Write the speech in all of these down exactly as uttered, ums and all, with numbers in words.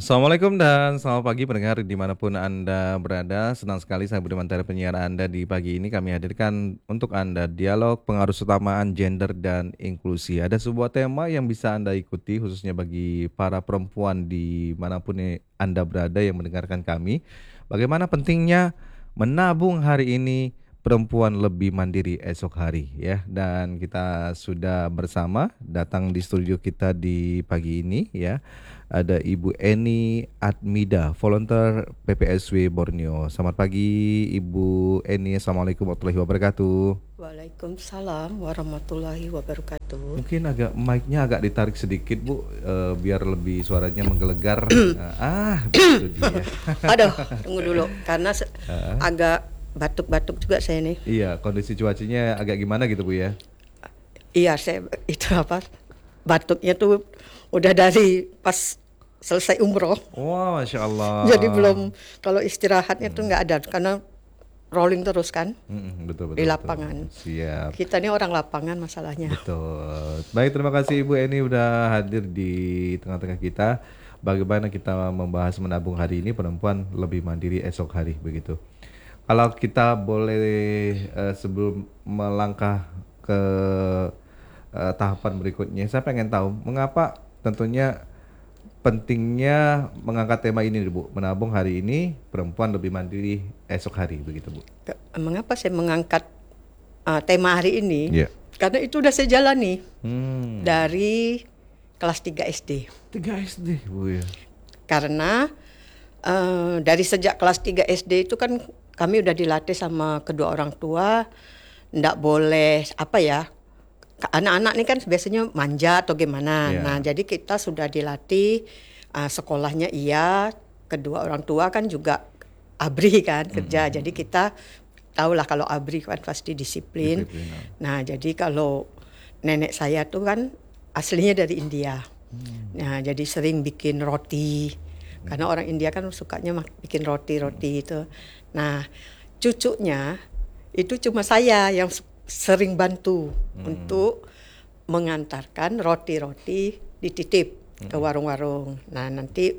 Assalamualaikum dan selamat pagi pendengar dimanapun Anda berada. Senang sekali saya Budi Mantara penyiar Anda di pagi ini. Kami hadirkan untuk Anda dialog pengaruh utamaan gender dan inklusi. Ada sebuah tema yang bisa Anda ikuti khususnya bagi para perempuan dimanapun Anda berada yang mendengarkan kami. Bagaimana pentingnya menabung hari ini perempuan lebih mandiri esok hari ya. Dan kita sudah bersama datang di studio kita di pagi ini ya. Ada Ibu Eni Admida, volunteer P P S W Borneo. Selamat pagi Ibu Eni, Assalamualaikum warahmatullahi wabarakatuh. Waalaikumsalam warahmatullahi wabarakatuh. Mungkin agak mic-nya agak ditarik sedikit Bu, eh, biar lebih suaranya menggelegar. Nah, ah, itu dia. Aduh, tunggu dulu karena se- agak batuk-batuk juga saya nih. Iya, kondisi cuacanya agak gimana gitu Bu ya? Iya, saya itu apa? Batuknya tuh udah dari pas selesai umroh. Wah, Masya Allah. Jadi belum kalau istirahatnya tuh nggak ada karena rolling terus kan Mm-mm, betul, di betul, lapangan. betul. Siap. Kita ini orang lapangan masalahnya. Betul. Baik, terima kasih Ibu Eni udah hadir di tengah-tengah kita. Bagaimana kita membahas menabung hari ini perempuan lebih mandiri esok hari begitu. Kalau kita boleh eh, sebelum melangkah ke eh, tahapan berikutnya, saya pengen tahu mengapa tentunya pentingnya mengangkat tema ini Bu, menabung hari ini perempuan lebih mandiri esok hari begitu Bu. Ke- Mengapa saya mengangkat uh, tema hari ini? Iya. Karena itu udah saya jalani Hmm. dari kelas tiga S D. tiga S D Bu ya. Karena eh, dari sejak kelas tiga S D itu kan kami udah dilatih sama kedua orang tua, ndak boleh apa ya, anak-anak ini kan biasanya manja atau gimana. Ya. Nah jadi kita sudah dilatih, eh, sekolahnya iya, kedua orang tua kan juga abri kan kerja. Jadi kita tahulah kalau abri kan pasti disiplin. Disiplin, ya. Nah jadi kalau nenek saya tuh kan aslinya dari India. Nah, jadi sering bikin roti. Karena orang India kan sukanya mak- bikin roti-roti itu. Nah, cucunya itu cuma saya yang s- sering bantu untuk mengantarkan roti-roti dititip ke warung-warung. Nah, nanti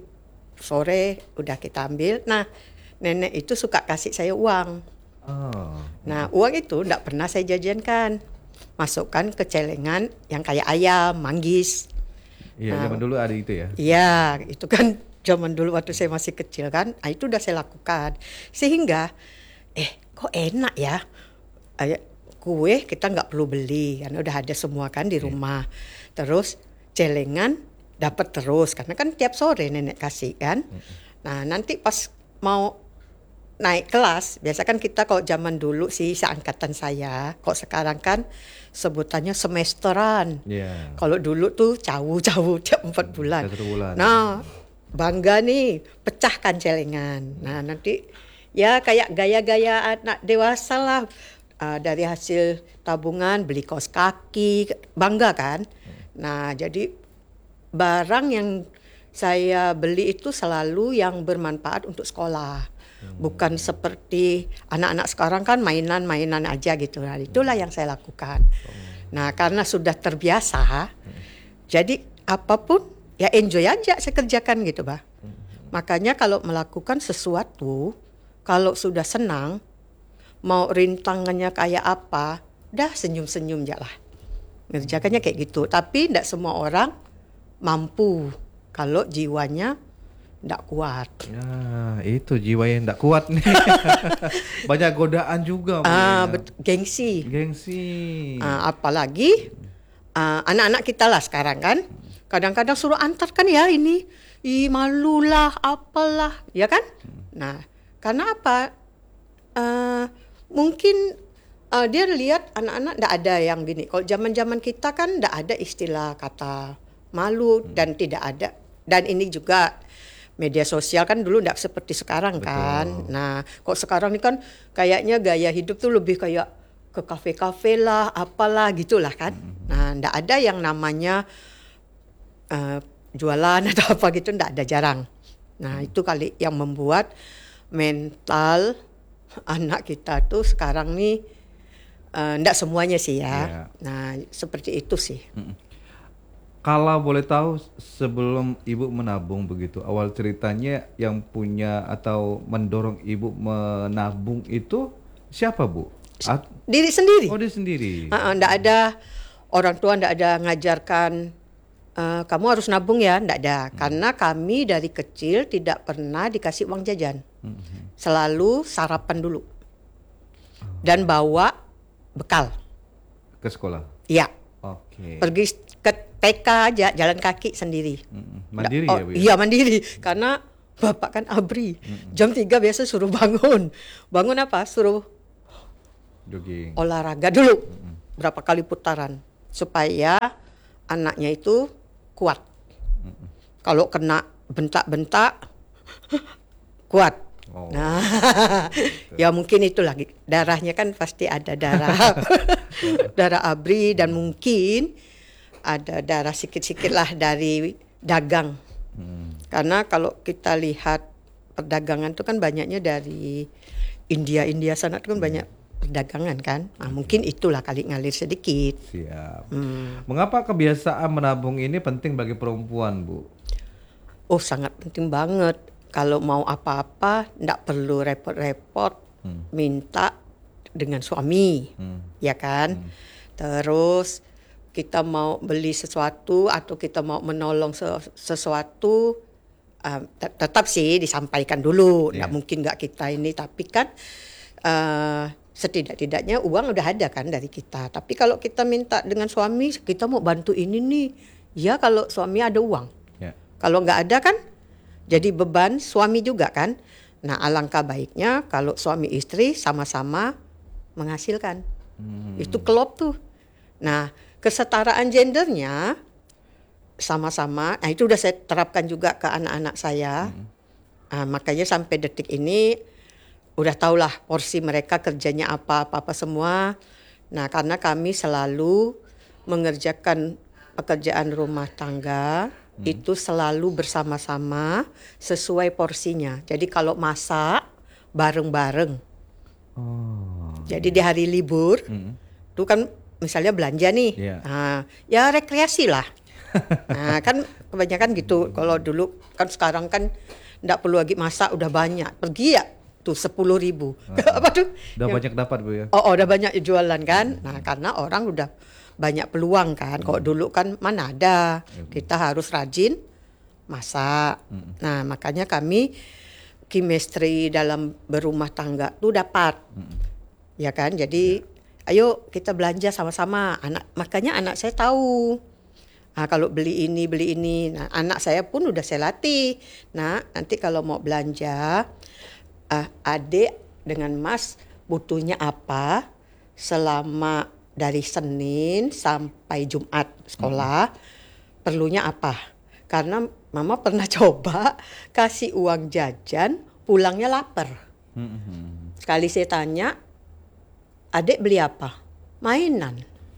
sore udah kita ambil. Nah, nenek itu suka kasih saya uang. Oh. Nah, uang itu enggak pernah saya jajankan. Masukkan ke celengan yang kayak ayam, manggis. Iya, zaman dulu ada itu ya. Iya, itu kan zaman dulu waktu saya masih kecil kan, nah, itu udah saya lakukan. Sehingga, eh kok enak ya, eh, kue kita nggak perlu beli, karena udah ada semua kan di rumah. Terus celengan dapat terus, karena kan tiap sore nenek kasih kan. Nah nanti pas mau naik kelas, biasa kan kita kalau zaman dulu sih seangkatan saya, kok sekarang kan sebutannya semesteran. Iya. Kalau dulu tuh cawu-cawu tiap empat bulan. Satu bulan. Nah, bangga nih, pecahkan celengan. Nah, nanti ya kayak gaya-gaya anak dewasa lah. Ah, dari hasil tabungan beli kaos kaki, bangga kan. Nah, jadi barang yang saya beli itu selalu yang bermanfaat untuk sekolah. Bukan seperti anak-anak sekarang kan mainan-mainan aja gitu. Nah, itulah yang saya lakukan. Nah, karena sudah terbiasa, jadi apapun ya enjoy aja saya kerjakan gitu, Bah. Makanya kalau melakukan sesuatu, kalau sudah senang, mau rintangannya kayak apa, dah senyum-senyum aja lah. Ngerjakannya kayak gitu. Tapi tidak semua orang mampu kalau jiwanya tidak kuat. Ya, itu jiwa yang tidak kuat nih. Banyak godaan juga. Bu, Ah, ya. bet- gengsi. Gengsi. Ah, apalagi ah, anak-anak kita lah sekarang kan, kadang-kadang suruh antarkan ya ini, ih malulah, apalah, ya kan? Nah, karena apa? Ah, mungkin ah, dia lihat anak-anak ndak ada yang gini. Kalau zaman-zaman kita kan ndak ada istilah kata malu dan tidak ada. Dan ini juga media sosial kan dulu ndak seperti sekarang kan. Nah, kok sekarang ini kan kayaknya gaya hidup tuh lebih kayak ke kafe-kafe lah, apalah gitulah kan. Nah, ndak ada yang namanya eh, jualan atau apa gitu, ndak ada, jarang. Nah, itu kali yang membuat mental anak kita tuh sekarang nih eh, ndak semuanya sih ya. Iya. Nah, seperti itu sih. Kalau boleh tahu sebelum ibu menabung begitu, awal ceritanya yang punya atau mendorong ibu menabung itu siapa bu? At- Diri sendiri. oh dia sendiri. Uh, ndak ada orang tua, ndak ada ngajarkan eh, kamu harus nabung ya, ndak ada. Karena kami dari kecil tidak pernah dikasih uang jajan, selalu sarapan dulu dan bawa bekal. Ke sekolah. Ya, Oke. pergi ke T K aja jalan kaki sendiri. Mm-mm. Mandiri Ndak- ya oh, bu? Ya? Iya mandiri, karena bapak kan abri. Jam tiga biasa suruh bangun. Bangun apa? Suruh Jogging. olahraga dulu berapa kali putaran supaya anaknya itu kuat. Kalau kena bentak-bentak kuat. Oh. Nah, ya mungkin itu lagi darahnya kan pasti ada darah darah abri dan mungkin ada darah sikit-sikit lah dari dagang. Hmm. Karena kalau kita lihat perdagangan itu kan banyaknya dari India India sana itu kan banyak perdagangan kan. Nah, mungkin itulah kali ngalir sedikit. Siap. Hmm. Mengapa kebiasaan menabung ini penting bagi perempuan bu? Oh sangat penting banget. Kalau mau apa-apa ndak perlu repot-repot minta dengan suami, Hmm. ya kan? Terus kita mau beli sesuatu atau kita mau menolong se- sesuatu, uh, te- tetap sih disampaikan dulu. Nggak Iya. mungkin nggak kita ini, tapi kan uh, setidak-tidaknya uang udah ada kan dari kita. Tapi kalau kita minta dengan suami, kita mau bantu ini nih, ya kalau suami ada uang. Ya. Kalau nggak ada kan, jadi beban suami juga kan. Nah alangkah baiknya kalau suami istri sama-sama menghasilkan. Hmm. Itu klop tuh. Nah kesetaraan gendernya sama-sama. Nah itu udah saya terapkan juga ke anak-anak saya. Ah, makanya sampai detik ini udah tahulah porsi mereka kerjanya apa apa apa semua. Nah karena kami selalu mengerjakan pekerjaan rumah tangga itu selalu bersama-sama sesuai porsinya. Jadi kalau masak bareng-bareng. Oh. Jadi di hari libur Hmm. itu kan misalnya belanja nih. Iya. Nah, ya rekreasi lah. Nah kan kebanyakan gitu. Kalau dulu kan sekarang kan nggak perlu lagi masak udah banyak. Pergi ya tuh sepuluh ribu. Apa tuh? Udah Yang- banyak dapat bu ya? Oh, oh, udah banyak jualan kan. Nah, karena orang udah banyak peluang kan. Kalau dulu kan mana ada. Kita harus rajin masak. Nah, makanya kami chemistry dalam berumah tangga tuh dapat. Ya kan? Jadi ayo kita belanja sama-sama. Anak makanya anak saya tahu. Nah, kalau beli ini, beli ini. Nah, anak saya pun udah saya latih. Nah, nanti kalau mau belanja, ah, adik dengan mas butuhnya apa selama dari Senin sampai Jumat sekolah, perlunya apa. Karena mama pernah coba kasih uang jajan, pulangnya lapar. Hmm. Sekali saya tanya, adik beli apa? Mainan.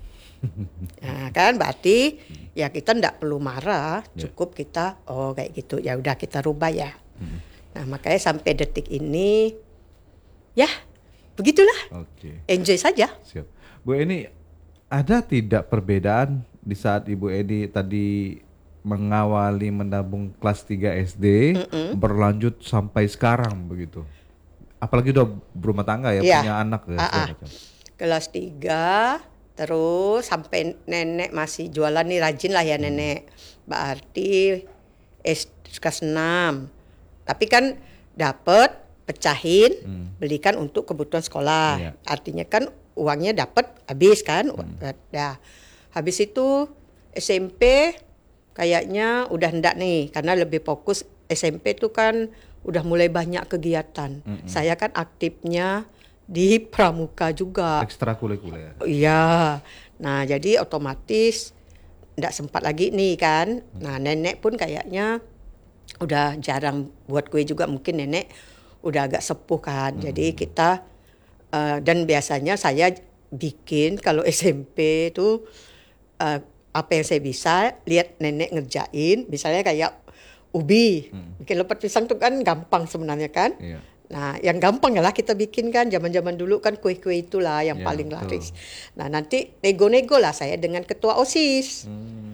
Nah, kan berarti ya kita ndak perlu marah, cukup kita oh kayak gitu ya udah kita rubah ya. Nah makanya sampai detik ini ya begitulah, Oke. enjoy saja. Siap. Bu Eni, ada tidak perbedaan di saat Ibu Eni tadi mengawali menabung kelas tiga S D berlanjut sampai sekarang begitu? Apalagi udah berumah tangga ya, Iya. punya anak ya, Ah, segala ah. macam. Kelas tiga terus sampai nenek masih jualan nih rajin lah ya nenek. Berarti S kelas enam. Tapi kan dapat pecahin belikan untuk kebutuhan sekolah. Iya. Artinya kan uangnya dapat habis kan. Dah. Habis itu S M P kayaknya udah enggak nih karena lebih fokus S M P tuh kan udah mulai banyak kegiatan. Saya kan aktifnya di pramuka juga. Ekstrakurikuler. Iya. Nah, jadi otomatis enggak sempat lagi nih kan. Nah, nenek pun kayaknya udah jarang buat kue juga, mungkin nenek udah agak sepuh kan. Jadi kita eh, dan biasanya saya bikin kalau S M P itu eh, apa yang saya bisa lihat nenek ngerjain, misalnya kayak ubi, bikin lepet pisang tuh kan gampang sebenarnya kan. Iya. Nah, yang gampang ya lah kita bikin kan, zaman-zaman dulu kan kue-kue itulah yang Ya, paling betul. laris. Nah, nanti nego-nego lah saya dengan ketua OSIS. Hmm.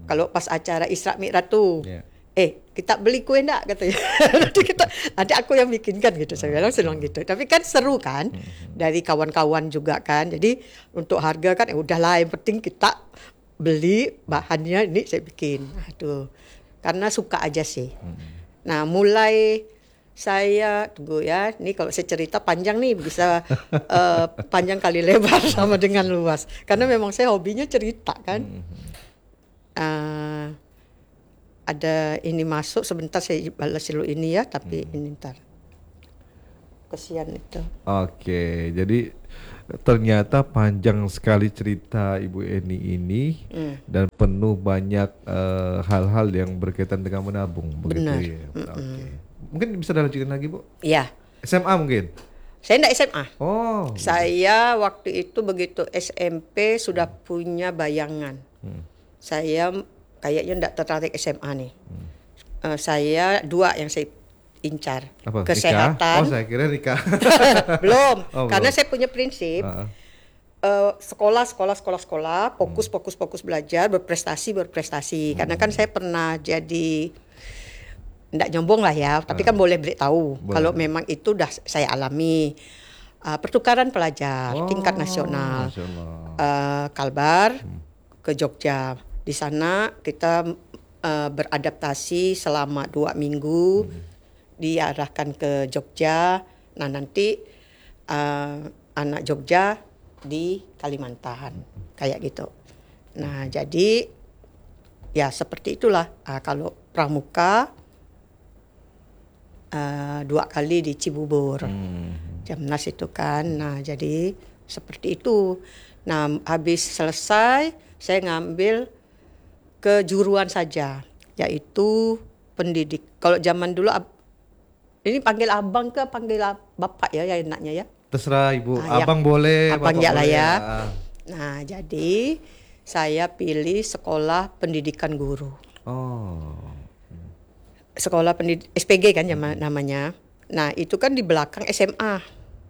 Kalau pas acara Isra Mi'raj tuh, Yeah. eh kita beli kue enggak katanya. Nanti kita, nanti aku yang bikinkan gitu. Saya bilang senang gitu. Tapi kan seru kan, dari kawan-kawan juga kan. Jadi untuk harga kan, ya udahlah yang penting kita beli bahannya ini saya bikin. Aduh, karena suka aja sih. Nah mulai saya tunggu ya, ini kalau saya cerita panjang nih bisa uh, panjang kali lebar sama dengan luas. Karena memang saya hobinya cerita kan. Uh, ada ini masuk sebentar saya balas dulu ini ya, tapi hmm. ini ntar. Kesian itu. Oke, jadi ternyata panjang sekali cerita Ibu Eni ini hmm. dan penuh banyak uh, hal-hal yang berkaitan dengan menabung. Benar. Begitu ya. Hmm. Oke. Mungkin bisa dilanjutin lagi Bu? Iya. S M A mungkin? Saya enggak S M A. Oh. Saya waktu itu begitu S M P sudah punya bayangan. Hmm. Saya kayaknya enggak tertarik S M A nih. Hmm. Uh, saya dua yang saya incar. Apa? Kesehatan. Nikah? Oh, saya kira nikah. belum. Oh, Karena belum. saya punya prinsip. Uh-uh. Uh, sekolah, sekolah, sekolah, sekolah, fokus, hmm. fokus, fokus belajar, berprestasi, berprestasi. Hmm. Karena kan saya pernah jadi, enggak nyombong lah ya, tapi uh. kan boleh beritahu. Kalau memang itu udah saya alami. Uh, pertukaran pelajar, oh, tingkat nasional. nasional. Uh, Kalbar hmm. ke Jogja. Di sana kita uh, beradaptasi selama dua minggu, hmm. diarahkan ke Jogja. Nah nanti uh, anak Jogja di Kalimantan, kayak gitu. Nah jadi ya seperti itulah. Uh, kalau pramuka uh, dua kali di Cibubur, hmm. Jamnas itu kan. Nah jadi seperti itu. Nah habis selesai saya ngambil kejuruan saja, yaitu pendidik. Kalau zaman dulu, ini panggil abang ke panggil bapak ya, ya enaknya ya. Terserah Ibu, nah, abang ya, boleh, abang bapak ya lah boleh. ya. Ya. Nah jadi saya pilih sekolah pendidikan guru. Oh. Sekolah pendidik S P G kan hmm. namanya. Nah itu kan di belakang S M A.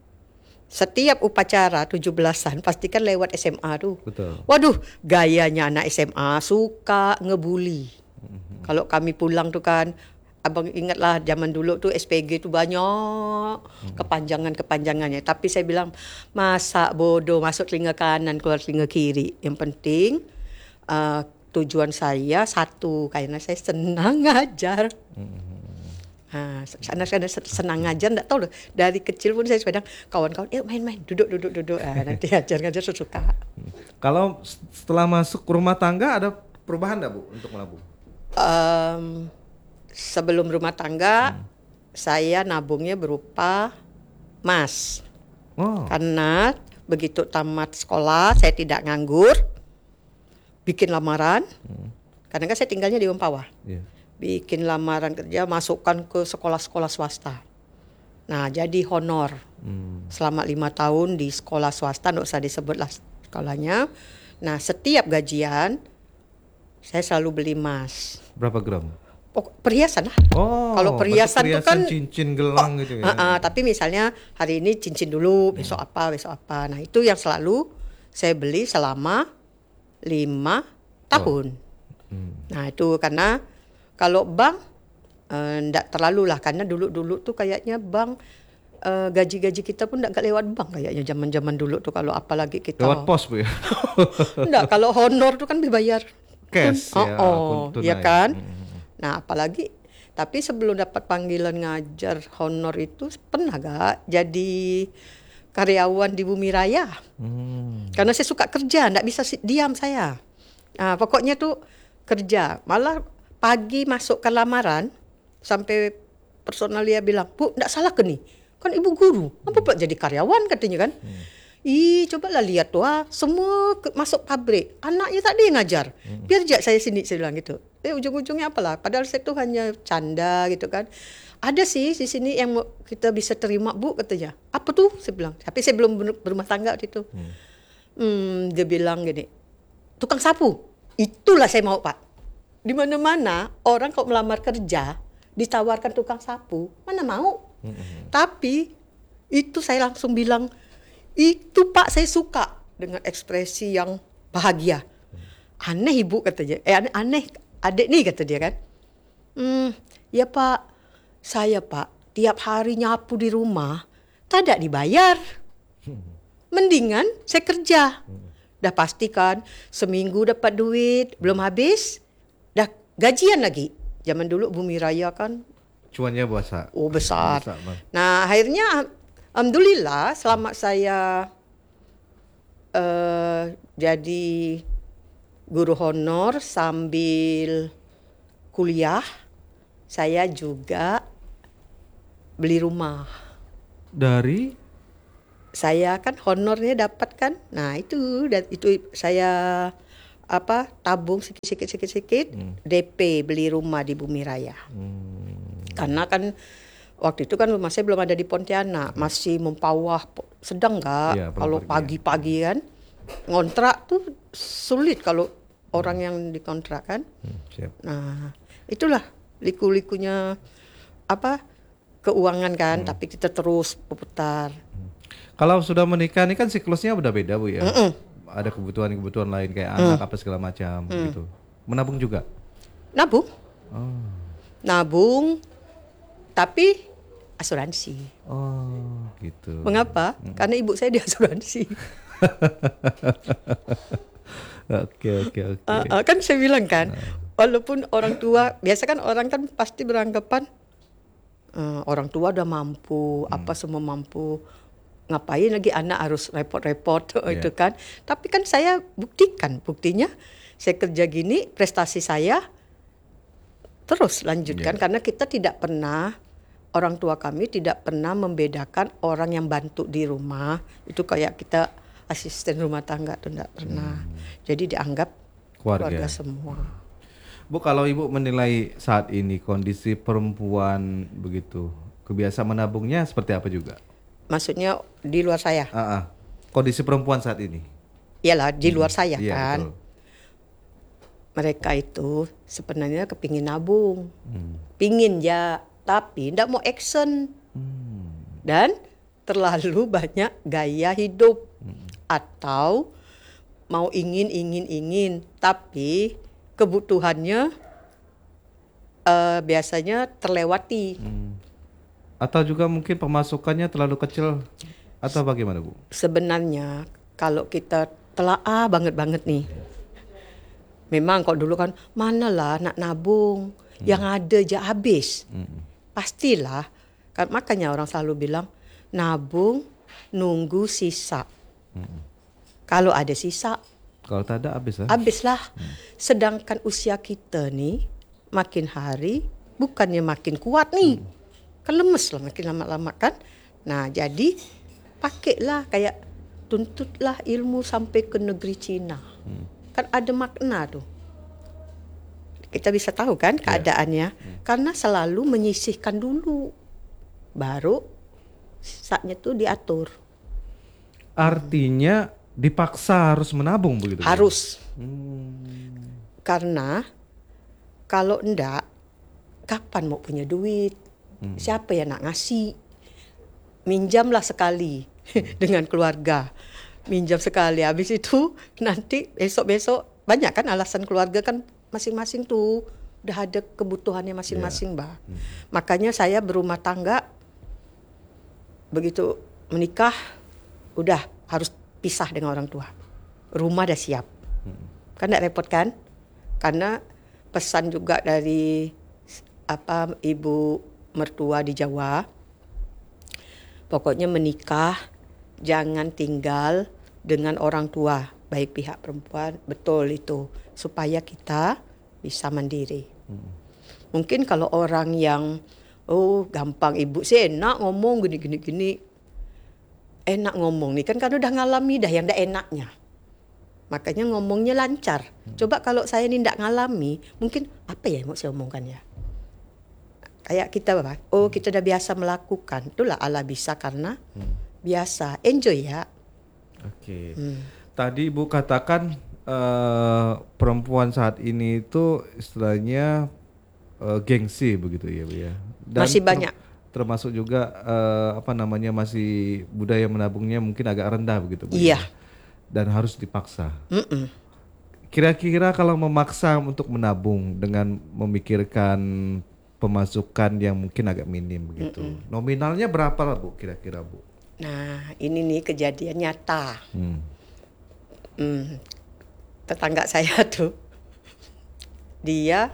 Setiap upacara tujuh belasan pastikan lewat S M A tuh. Betul. Waduh, gayanya anak S M A suka ngebully. Mm-hmm. Kalau kami pulang tuh kan, abang ingatlah zaman dulu tuh S P G tuh banyak mm-hmm. kepanjangan-kepanjangannya. Tapi saya bilang, masa bodoh masuk telinga kanan keluar telinga kiri. Yang penting uh, tujuan saya satu, karena saya senang ngajar. Mm-hmm. Nah, anak-anak senang ngajar, enggak tahu loh. Dari kecil pun saya sepedang kawan-kawan, eh main-main, duduk, duduk, duduk. Ah, nanti ngajar-ngajar suka. Kalau setelah masuk rumah tangga ada perubahan enggak Bu untuk menabung? Um, sebelum rumah tangga, hmm. saya nabungnya berupa emas. Oh. Karena begitu tamat sekolah, saya tidak nganggur, bikin lamaran. Hmm. Karena kan saya tinggalnya di Mempawah. Yeah. Bikin lamaran kerja, masukkan ke sekolah-sekolah swasta. Nah, jadi honor. Hmm. Selama lima tahun di sekolah swasta, nggak usah disebutlah sekolahnya. Nah, setiap gajian, saya selalu beli emas. Berapa gram? Oh, perhiasan lah. Oh, kalau perhiasan itu kan cincin gelang oh, gitu ya. Uh, uh, tapi misalnya hari ini cincin dulu, besok hmm. apa, besok apa. Nah, itu yang selalu saya beli selama lima tahun. Oh. Hmm. Nah, itu karena kalau bank, enggak uh, terlalu lah. Karena dulu-dulu tuh kayaknya bank, uh, gaji-gaji kita pun enggak lewat bank kayaknya zaman-zaman dulu tuh. Kalau apalagi kita... Lewat pos Bu ya? Enggak, kalau honor tuh kan dibayar. Cash oh, ya, oh, ya kan? Hmm. Nah apalagi, tapi sebelum dapat panggilan ngajar honor itu, pernah gak jadi karyawan di Bumi Raya? Hmm. Karena saya suka kerja, enggak bisa diam saya. Nah, pokoknya tuh kerja. Malah pagi masuk ke lamaran, sampai personalia bilang, Bu, enggak salah ke nih? Kan ibu guru, apa pula jadi karyawan katanya kan? Hmm. Ih, cobalah lihat tuh, ah, semua ke, masuk pabrik, anaknya tak ada yang ngajar. Hmm. Biar jak saya sini, saya bilang gitu. Eh, ujung-ujungnya apalah, padahal saya tuh hanya canda gitu kan. Ada sih di sini yang kita bisa terima Bu katanya. Apa tuh? Saya bilang, tapi saya belum berumah tangga waktu itu. Hmm. Hmm, dia bilang gini, tukang sapu, itulah saya mau Pak. Di mana-mana orang kalau melamar kerja ditawarkan tukang sapu, mana mau? Mm-hmm. Tapi itu saya langsung bilang, itu Pak saya suka dengan ekspresi yang bahagia. Aneh ibu kata dia. Eh aneh, aneh adik nih kata dia kan. Hmm, ya Pak, saya Pak tiap hari nyapu di rumah, tak ada dibayar. Mendingan saya kerja. Dah pastikan seminggu dapat duit, belum habis, dah gajian lagi. Zaman dulu Bumi Raya kan, Cuannya besar. oh besar. Besar, Bang. Nah akhirnya alhamdulillah selama saya uh, jadi guru honor sambil kuliah, saya juga beli rumah. Dari Saya kan honornya dapat kan, nah itu dan itu saya apa tabung sedikit sedikit sedikit Hmm. D P beli rumah di Bumi Raya. Hmm. Karena kan waktu itu kan rumah saya belum ada di Pontianak, masih Mempawah, po- sedang nggak? Iya, belum Kalau pergi. pagi-pagi kan ngontrak tuh sulit kalau orang yang dikontrak kan. Hmm, siap. Nah itulah liku-likunya apa keuangan kan, tapi kita terus putar. Kalau sudah menikah ini kan siklusnya udah beda Bu ya. Ada kebutuhan-kebutuhan lain kayak anak apa segala macam gitu. Menabung juga. Nabung, Oh. nabung, tapi asuransi. Oh, gitu. Mengapa? Karena ibu saya di asuransi. Oke, oke, oke. Uh, uh, kan saya bilang kan, walaupun orang tua, biasa kan orang kan pasti beranggapan uh, orang tua udah mampu, apa semua mampu, ngapain lagi anak harus repot-repot itu Iya. kan. Tapi kan saya buktikan, buktinya saya kerja gini, prestasi saya terus lanjutkan karena kita tidak pernah, orang tua kami tidak pernah membedakan orang yang bantu di rumah itu kayak kita asisten rumah tangga tuh tidak pernah. Jadi dianggap Keluarga. keluarga semua. Bu, kalau Ibu menilai saat ini kondisi perempuan begitu, kebiasaan menabungnya seperti apa juga? Maksudnya di luar saya. Ah, ah. Kondisi perempuan saat ini. Iyalah di luar saya Iya, kan. betul. Mereka itu sebenarnya kepingin nabung. Hmm. Pingin ya, tapi tidak mau action. Hmm. Dan terlalu banyak gaya hidup. Atau mau ingin, ingin, ingin. Tapi kebutuhannya eh, biasanya terlewati. Hmm. Atau juga mungkin pemasukannya terlalu kecil atau bagaimana Bu? Sebenarnya kalau kita telaah banget-banget nih. Memang kalau dulu kan manalah nak nabung, yang ada aja habis. Hmm. Pastilah, kan makanya orang selalu bilang nabung nunggu sisa. Kalau ada sisa, Kalau tak ada habis lah. habislah. Sedangkan usia kita nih makin hari bukannya makin kuat nih, kan lemes lah makin lama-lama kan. Nah jadi pakailah kayak tuntutlah ilmu sampai ke negeri Cina. Kan ada makna tuh. Kita bisa tahu kan keadaannya. Karena selalu menyisihkan dulu. Baru saatnya tuh diatur. Artinya dipaksa harus menabung begitu Bu? Harus. Hmm. Karena kalau enggak, kapan mau punya duit? Siapa yang nak ngasih? Minjamlah sekali dengan keluarga. Minjam sekali. Habis itu nanti besok-besok banyak kan alasan keluarga kan masing-masing tuh. Udah ada kebutuhannya masing-masing, Mbak. Makanya saya berumah tangga, begitu menikah, udah harus pisah dengan orang tua. Rumah dah siap. Kan tidak repot kan? Karena pesan juga dari apa ibu mertua di Jawa, pokoknya menikah jangan tinggal dengan orang tua, baik pihak perempuan, betul itu, supaya kita bisa mandiri. Mungkin kalau orang yang oh gampang, ibu sih enak ngomong gini-gini gini, enak ngomong nih kan karena udah ngalami dah yang dah enaknya. Makanya ngomongnya lancar. Coba kalau saya ini tidak ngalami, mungkin apa ya yang mau saya omongkan ya? Kayak kita apa? Oh kita udah biasa melakukan. Itulah Allah bisa karena biasa. Enjoy ya. Oke. Tadi Ibu katakan eh, perempuan saat ini itu istilahnya eh, gengsi begitu ya Bu ya. Masih banyak. Termasuk juga eh, apa namanya masih budaya menabungnya mungkin agak rendah begitu Bu. Iya. Ya? Dan harus dipaksa. Mm-mm. Kira-kira kalau memaksa untuk menabung dengan memikirkan pemasukan yang mungkin agak minim begitu. Mm-mm. Nominalnya berapa lah Bu kira-kira Bu? Nah, ini nih kejadian nyata. Hmm. Hmm, tetangga saya tuh, dia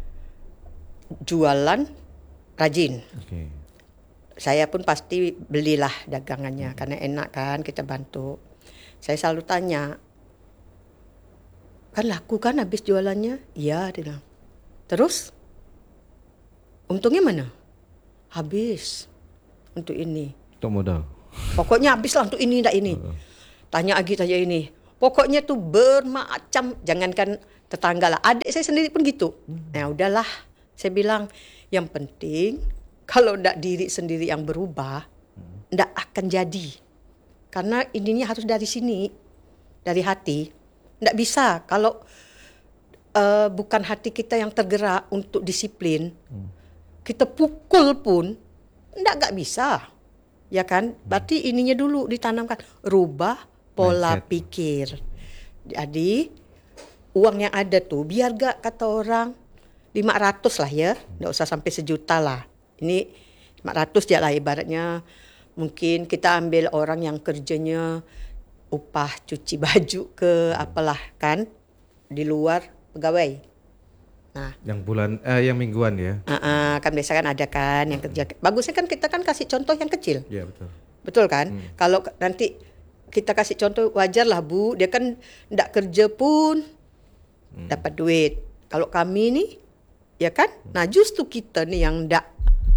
jualan rajin. Oke. Saya pun pasti belilah dagangannya karena enak kan kita bantu. Saya selalu tanya, kan laku kan habis jualannya? Iya, dia bilang. Terus untungnya mana? Habis untuk ini. Untuk modal. Pokoknya habis lah untuk ini ndak ini. Tanya lagi tanya ini. Pokoknya tuh bermacam, jangankan tetangga lah, adik saya sendiri pun gitu. Nah udahlah, saya bilang yang penting kalau ndak diri sendiri yang berubah, ndak akan jadi. Karena ininya harus dari sini, dari hati. Ndak bisa kalau uh, bukan hati kita yang tergerak untuk disiplin, kita pukul pun ndak nggak bisa. Ya kan? Berarti ininya dulu ditanamkan, rubah pola Mindset. pikir. Jadi uang yang ada tuh biar gak kata orang lima ratus lah ya, nggak usah sampai sejuta lah. Ini lima ratus aja lah ibaratnya. Mungkin kita ambil orang yang kerjanya upah cuci baju ke apalah kan, di luar pegawai. Nah, Yang bulan eh yang mingguan ya. uh, uh, kan biasa kan ada kan yang kerja. Bagusnya kan kita kan kasih contoh yang kecil. Iya betul. Betul kan? Kalau k- nanti kita kasih contoh wajar lah Bu, dia kan ndak kerja pun dapat duit. Kalau kami nih, ya kan? Nah justru kita nih yang ndak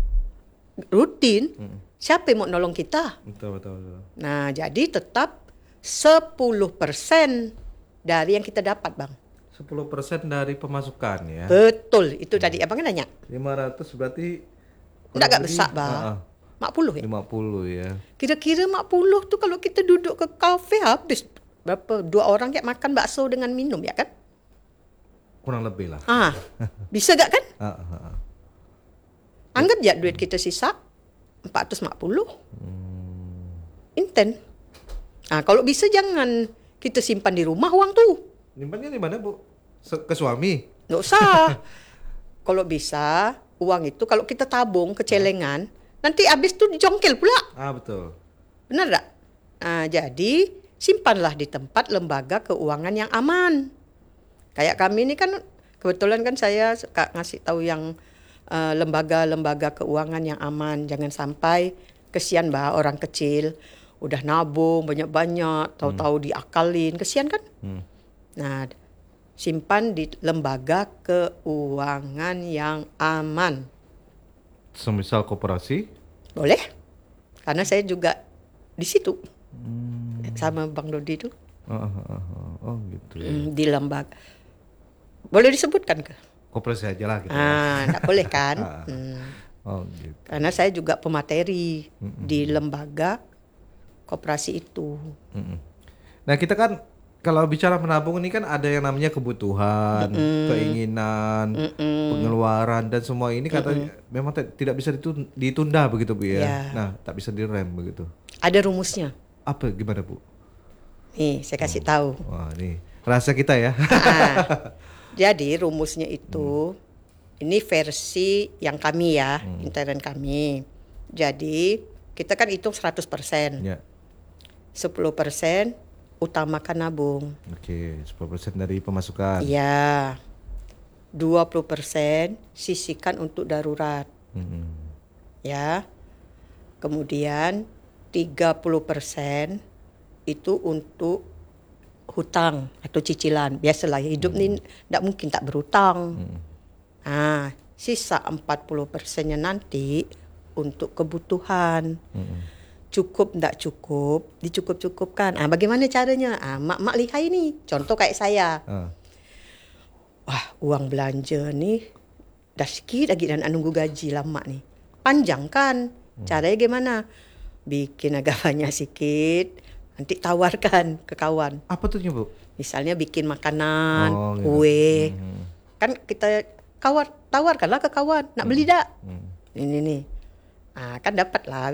rutin, siapa yang mau nolong kita? Betul betul betul. Nah jadi tetap sepuluh persen dari yang kita dapat Bang. sepuluh persen dari pemasukan ya. Betul, itu tadi abang kan nanya. lima ratus berarti Ndak gak kurang besar lebih, Bang. ah, ah, Mak puluh ya? lima puluh ya. Kira-kira mak puluh tuh kalau kita duduk ke kafe habis berapa? Dua orang kayak makan bakso dengan minum ya kan? Kurang lebih lah. Ah, bisa gak kan? Ah, ah, ah. Anggap ya duit kita sisa empat ratus lima puluh. Inten. Ah, kalau bisa jangan kita simpan di rumah uang tuh. Nyimpannya di mana Bu? Se- Ke suami? Nggak usah. Kalau bisa uang itu kalau kita tabung ke celengan, nanti habis tuh dijongkel pula. Ah betul. Benar tak? Nah, jadi simpanlah di tempat lembaga keuangan yang aman. Kayak kami ini kan kebetulan kan saya suka ngasih tahu yang eh, lembaga-lembaga keuangan yang aman. Jangan sampai kesian bah orang kecil udah nabung banyak-banyak, tahu-tahu diakalin, kesian kan? Hmm. Nah, simpan di lembaga keuangan yang aman. Semisal koperasi? Boleh? Karena saya juga di situ. Sama Bang Dodi itu Ah, ah, ah, ah. Oh gitu ya. mm, di lembaga. Boleh disebutkan ke? Koperasi aja lah gitu. Ah, enggak boleh kan? Ah. Hmm. Oh gitu. Karena saya juga pemateri di lembaga koperasi itu. Mm-mm. Nah kita kan kalau bicara menabung ini kan ada yang namanya kebutuhan, keinginan, pengeluaran dan semua ini katanya memang te- tidak bisa ditu- ditunda begitu Bu ya. Ya. Nah tak bisa direm begitu. Ada rumusnya. Apa gimana Bu? Nih, saya kasih tahu. Wah ini rahasia kita ya. Ah, jadi rumusnya itu ini versi yang kami ya, intern kami. Jadi kita kan hitung seratus persen. Ya. sepuluh persen utamakan nabung. Oke, sepuluh persen dari pemasukan. Iya. dua puluh persen sisihkan untuk darurat. Mm-mm. Ya. Kemudian tiga puluh persen itu untuk hutang atau cicilan. Biasalah hidup ini tidak mungkin tak berhutang. Nah, sisa empat puluh persennya nanti untuk kebutuhan. Cukup tidak cukup, dicukup-cukupkan. Ah, bagaimana caranya? Ah, mak-mak lihai nih. Contoh kayak saya. Ah. Wah, uang belanja nih dah sikit lagi dan nunggu gaji lama nih. Panjang kan? Caranya gimana? Bikin agak banyak sikit, nanti tawarkan ke kawan. Apa tuh Bu? Misalnya bikin makanan, Oh, gitu. kue. Mhm. Kan kita kawan, tawarkanlah ke kawan. Nak beli tak? Hmm. Ini nih. Ah, kan dapat lah.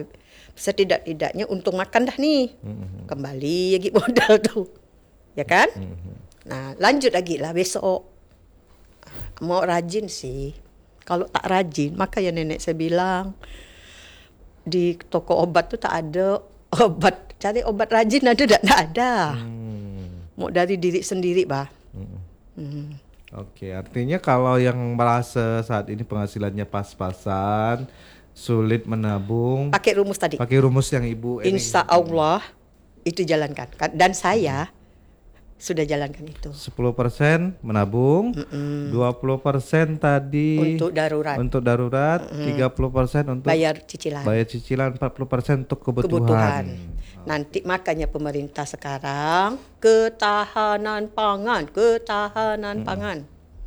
Setidak-tidaknya untung makan dah nih. Mhm. Kembali lagi modal tuh. Ya kan? Mhm. Nah, lanjut lagi lah besok. Mau rajin sih. Kalau tak rajin, makanya nenek saya bilang di toko obat tuh tak ada obat. Cari obat rajin ada tak? Tak ada. Hmm. Mau dari diri sendiri, bah. Hmm. Hmm. Oke, artinya kalau yang merasa saat ini penghasilannya pas-pasan, sulit menabung, Pakai rumus tadi. pakai rumus yang Ibu ini. Insya Allah itu jalankan. Dan saya sudah jalankan itu. sepuluh persen menabung, dua puluh persen tadi Untuk darurat. untuk darurat, tiga puluh persen untuk Bayar cicilan. bayar cicilan, empat puluh persen untuk kebutuhan. Kebutuhan. Nanti makanya pemerintah sekarang ketahanan pangan, ketahanan pangan.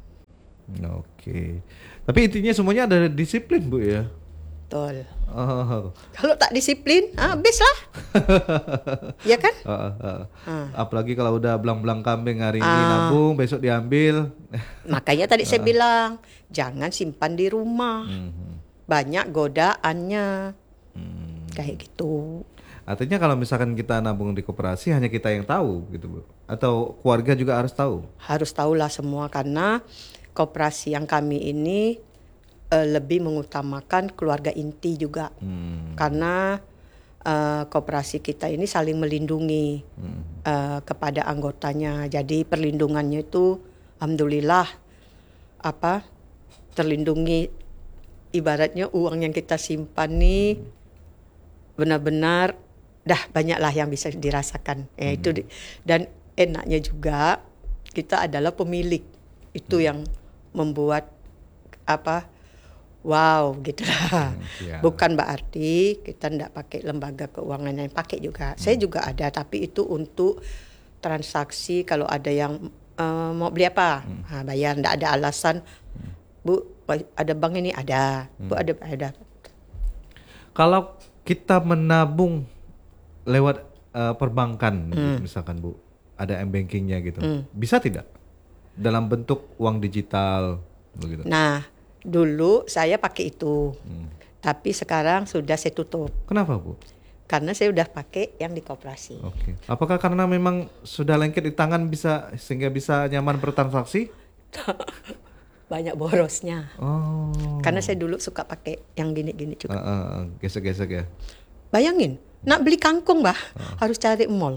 Oke. Tapi intinya semuanya ada disiplin, Bu ya. Betul. Oh. Kalau tak disiplin, ah, habis lah. Ya kan? Uh, uh, uh. Ah. Apalagi kalau udah belang-belang kambing hari ini Ah. nabung, besok diambil. Makanya tadi saya bilang, jangan simpan di rumah. Banyak godaannya. Kayak gitu. Artinya kalau misalkan kita nabung di koperasi hanya kita yang tahu gitu, Bu. Atau keluarga juga harus tahu. Harus tahulah semua karena koperasi yang kami ini eh, lebih mengutamakan keluarga inti juga. Hmm. Karena eh, koperasi kita ini saling melindungi eh, kepada anggotanya. Jadi perlindungannya itu alhamdulillah apa terlindungi, ibaratnya uang yang kita simpan nih benar-benar dah banyaklah yang bisa dirasakan. Ya, itu di- dan enaknya juga kita adalah pemilik. Itu yang membuat apa wow gitu lah. Ya. Bukan berarti kita tidak pakai lembaga keuangan yang pakai juga. Saya juga ada, tapi itu untuk transaksi kalau ada yang eh, mau beli apa, ha, bayar, tidak ada alasan. Bu, ada bank ini ada, Bu ada ada. Kalau kita menabung lewat uh, perbankan, misalkan Bu, ada m-bankingnya gitu, bisa tidak dalam bentuk uang digital begitu? Nah, dulu saya pakai itu, tapi sekarang sudah saya tutup Kenapa, Bu? karena saya udah pakai yang di koperasi. Oke. Apakah karena memang sudah lengket di tangan bisa sehingga bisa nyaman bertransaksi? Banyak borosnya. Oh. Karena saya dulu suka pakai yang gini-gini Uh, juga. uh, uh, gesek-gesek ya. Bayangin, nak beli kangkung bah, harus cari mall.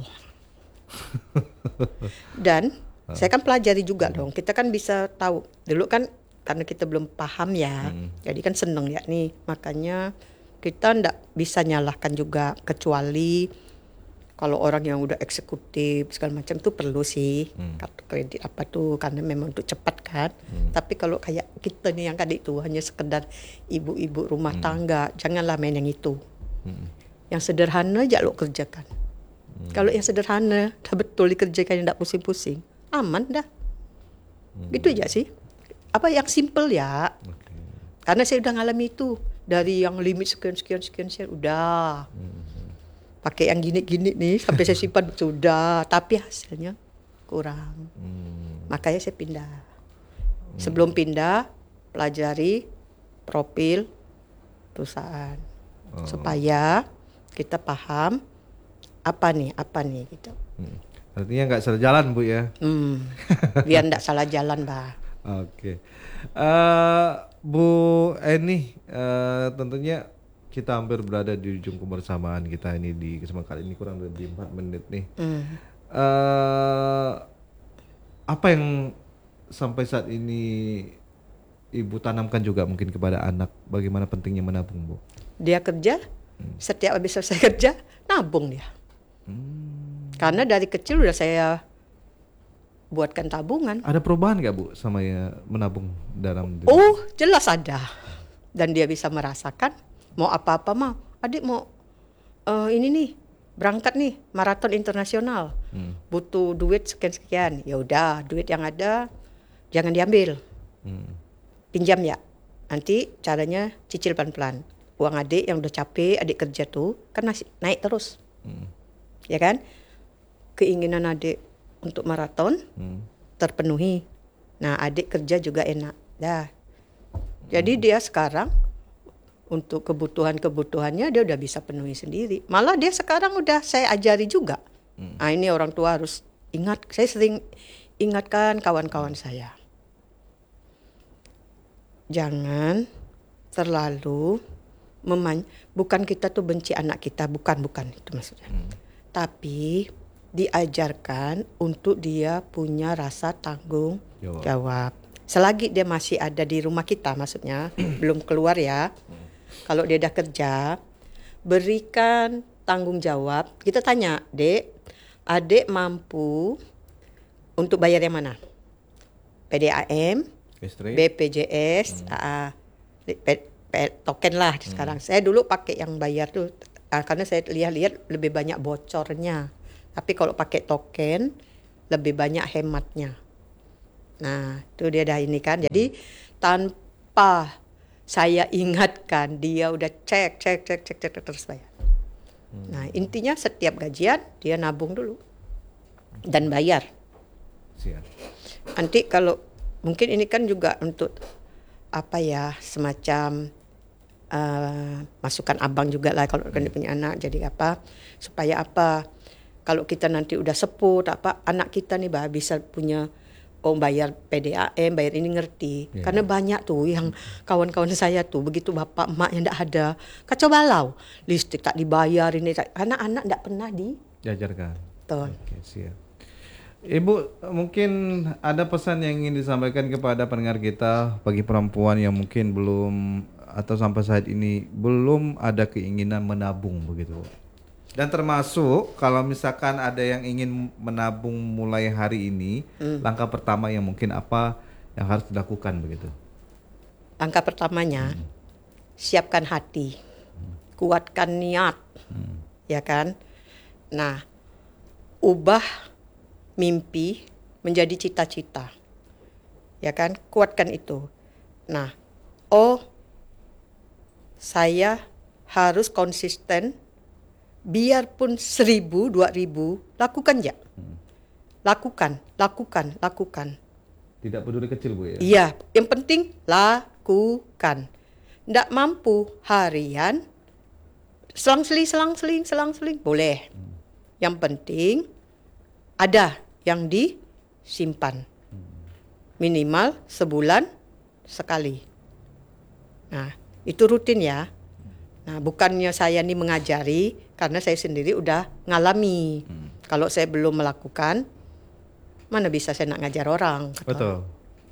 Dan saya kan pelajari juga dong. Kita kan bisa tahu. Dulu kan karena kita belum paham ya, jadi kan seneng ya nih. Makanya kita ndak bisa nyalahkan juga, kecuali kalau orang yang udah eksekutif segala macam tuh perlu sih kartu kredit apa tuh, karena memang untuk cepat kan. Tapi kalau kayak kita nih yang tadi itu hanya sekedar ibu-ibu rumah tangga, janganlah main yang itu. Yang sederhana aja lo kerjakan. Kalau yang sederhana dah betul dikerjakan, tidak pusing-pusing, aman dah. Gitu aja sih. Apa yang simple ya. Karena saya udah ngalami itu, dari yang limit sekian sekian sekian sekian udah. Pakai yang gini-gini nih sampai saya simpan sudah, tapi hasilnya kurang. Makanya saya pindah. Sebelum pindah, pelajari profil perusahaan supaya kita paham apa nih, apa nih gitu. Hmm. Artinya nggak salah jalan, Bu ya? Hmm, biar ndak salah jalan, Mbak. Oke. Eh, Bu Eni, eh, tentunya kita hampir berada di ujung kebersamaan kita ini di kesempatan kali ini, kurang lebih empat menit nih. Hmm. Eh, apa yang sampai saat ini Ibu tanamkan juga mungkin kepada anak, bagaimana pentingnya menabung, Bu? Dia kerja, setiap habis selesai kerja, nabung dia. Karena dari kecil udah saya buatkan tabungan. Ada perubahan nggak, Bu, sama ya menabung dalam diri? Oh, jelas ada. Dan dia bisa merasakan mau apa-apa mau. Adik mau eh, ini nih, berangkat nih maraton internasional. Hmm. Butuh duit sekian-sekian. Ya udah, duit yang ada jangan diambil. Hmm. Pinjam ya. Nanti caranya cicil pelan-pelan. Uang adik yang udah capek, adik kerja tuh kan masih naik terus. Hmm. Ya kan? Keinginan adik untuk maraton Hmm. terpenuhi. Nah, adik kerja juga enak. Dah. Jadi dia sekarang untuk kebutuhan-kebutuhannya dia udah bisa penuhi sendiri. Malah dia sekarang udah saya ajari juga. Nah, ini orang tua harus ingat. Saya sering ingatkan kawan-kawan saya, jangan terlalu meman bukan kita tuh benci anak kita, bukan bukan itu maksudnya. Hmm. Tapi diajarkan untuk dia punya rasa tanggung jawab. jawab. Selagi dia masih ada di rumah kita, maksudnya belum keluar ya. Hmm. Kalau dia udah kerja, berikan tanggung jawab. Kita tanya, Dek, adik mampu untuk bayar yang mana? P D A M, B P J S, hmm. uh, P, P, token lah hmm. sekarang. Saya dulu pakai yang bayar tuh, uh, karena saya lihat-lihat lebih banyak bocornya. Tapi kalau pakai token, lebih banyak hematnya. Nah, itu dia dah ini kan. Jadi tanpa saya ingatkan, dia udah cek, cek, cek, cek, cek, terus bayar. Hmm. Nah, intinya setiap gajian dia nabung dulu dan bayar. Siap. Nanti kalau mungkin ini kan juga untuk apa ya, semacam uh, masukan abang juga lah kalau kan dia punya anak. Jadi apa, supaya apa, kalau kita nanti udah sepuh, apa anak kita nih bah bisa punya oh bayar P D A M, bayar ini ngerti. Yeah. Karena banyak tuh yang kawan-kawan saya tuh begitu bapak emak yang enggak ada, kacau balau. Listrik tak dibayar, ini tak, anak-anak enggak pernah diajarkan. Betul. Oke, siap. Ibu, mungkin ada pesan yang ingin disampaikan kepada pendengar kita bagi perempuan yang mungkin belum atau sampai saat ini belum ada keinginan menabung begitu. Dan termasuk kalau misalkan ada yang ingin menabung mulai hari ini, hmm. langkah pertama yang mungkin apa yang harus dilakukan begitu? Langkah pertamanya, hmm. siapkan hati, hmm. kuatkan niat, hmm. ya kan? Nah, ubah mimpi menjadi cita-cita, ya kan? Kuatkan itu. Nah, oh, saya harus konsisten. Biarpun seribu, dua ribu, lakukan ya. Hmm. Lakukan, lakukan, lakukan. Tidak peduli kecil Bu ya? Iya, yang penting lakukan. Nggak mampu harian, selang-seling, selang-seling, selang-seling, boleh. Hmm. Yang penting ada yang disimpan. Hmm. Minimal sebulan sekali. Nah, itu rutin ya. Nah, bukannya saya nih mengajari, karena saya sendiri udah ngalami. Hmm. Kalau saya belum melakukan, mana bisa saya nak ngajar orang. Betul.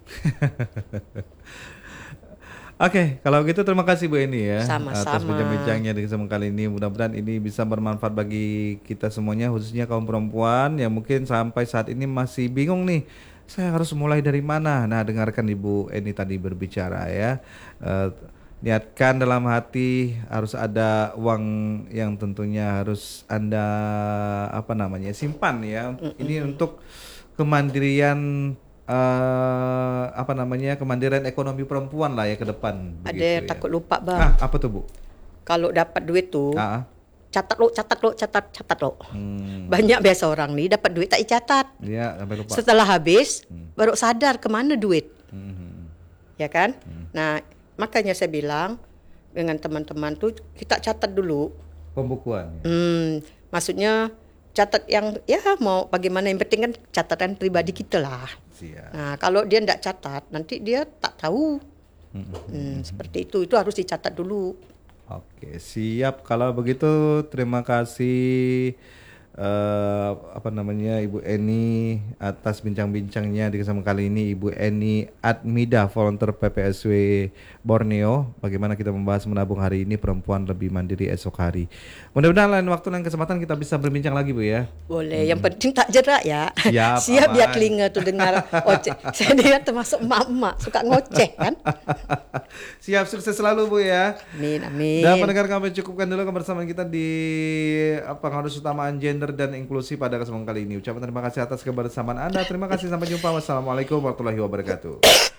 Oke, okay, kalau gitu terima kasih Bu Eni ya. Sama-sama. Atas bincang-bincangnya di kesempatan kali ini. Mudah-mudahan ini bisa bermanfaat bagi kita semuanya, khususnya kaum perempuan yang mungkin sampai saat ini masih bingung nih, saya harus mulai dari mana. Nah, dengarkan Ibu Eni tadi berbicara ya. Uh, Niatkan dalam hati, harus ada uang yang tentunya harus Anda apa namanya simpan ya. Mm-mm. Ini untuk kemandirian uh, apa namanya kemandirian ekonomi perempuan lah ya ke depan. Ada yang ya. Takut lupa Bang. Ah, apa tuh Bu? Kalau dapat duit tuh, ah. catat lo, catat lo, catat, catat lo. Hmm. Banyak biasa orang nih dapat duit tak dicatat. Iya, sampai lupa. Setelah habis, hmm. baru sadar kemana duit. Hmm. Ya kan? Hmm. Nah, makanya saya bilang dengan teman-teman tuh kita catat dulu pembukuan. Ya? Hmm, maksudnya catat yang ya mau bagaimana, yang penting kan catatan pribadi kita lah. Siap. Nah kalau dia tidak catat nanti dia tak tahu. Hmm, hmm, seperti itu, itu harus dicatat dulu. Oke, siap. Kalau begitu terima kasih. Uh, apa namanya Ibu Eni atas bincang-bincangnya di kesempatan kali ini. Ibu Eni Admida, volunteer P P S W Borneo. Bagaimana kita membahas menabung hari ini, perempuan lebih mandiri esok hari. Mudah-mudahan lain waktu dan kesempatan kita bisa berbincang lagi Bu ya. Boleh, hmm. yang penting tak jerak ya. Siap, siap biar telinga tuh dengar oceh. Saya dia termasuk emak-emak suka ngoceh kan. Siap, sukses selalu Bu ya. Amin, amin. Dan pendengar kami cukupkan dulu kebersamaan kita di pengarus utamaan gender dan inklusi pada kesempatan kali ini. Ucapan terima kasih atas kebersamaan Anda. Terima kasih, sampai jumpa. Wassalamualaikum warahmatullahi wabarakatuh.